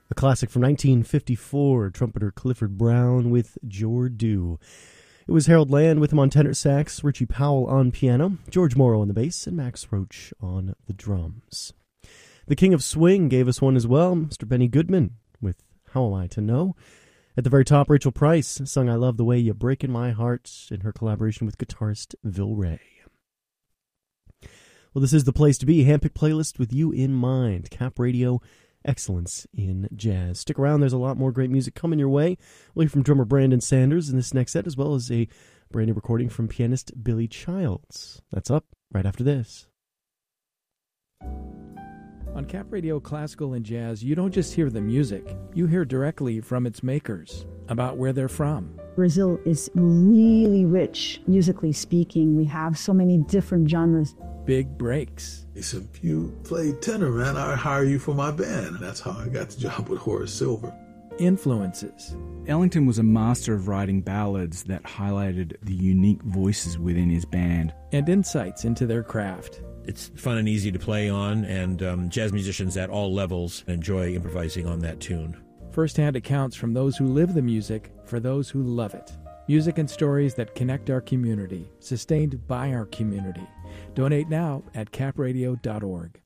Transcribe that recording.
A classic from 1954, trumpeter Clifford Brown with Jordu. It was Harold Land with him on tenor sax, Richie Powell on piano, George Morrow on the bass, and Max Roach on the drums. The King of Swing gave us one as well, Mr. Benny Goodman with How Am I to Know? At the very top, Rachel Price sung I Love the Way You Breakin' My Heart in her collaboration with guitarist Vil Ray. Well, this is the place to be, handpicked playlist with you in mind, Cap Radio, excellence in jazz. Stick around, there's a lot more great music coming your way. We'll hear from drummer Brandon Sanders in this next set, as well as a brand new recording from pianist Billy Childs. That's up right after this. On Cap Radio Classical and Jazz, you don't just hear the music, you hear directly from its makers, about where they're from. Brazil is really rich, musically speaking. We have so many different genres. Big breaks. He said, if you play tenor, man, I'll hire you for my band. That's how I got the job with Horace Silver. Influences. Ellington was a master of writing ballads that highlighted the unique voices within his band. And insights into their craft. It's fun and easy to play on, and jazz musicians at all levels enjoy improvising on that tune. First-hand accounts from those who live the music for those who love it. Music and stories that connect our community, sustained by our community. Donate now at capradio.org.